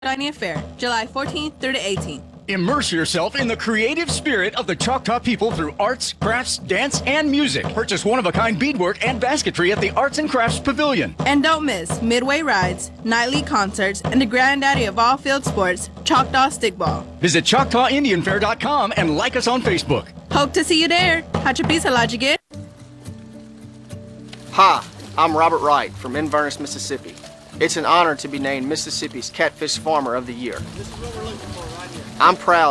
Dining Fair, July 14th through the 18th. Immerse yourself in the creative spirit of the Choctaw people through arts, crafts, dance, and music. Purchase one-of-a-kind beadwork and basketry at the Arts and Crafts Pavilion. And don't miss Midway Rides, nightly concerts, and the granddaddy of all field sports, Choctaw Stickball. Visit ChoctawIndianFair.com and like us on Facebook. Hope to see you there. Hachapisa Lajigit. Hi, I'm Robert Wright from Inverness, Mississippi. It's an honor to be named Mississippi's Catfish Farmer of the Year. I'm proud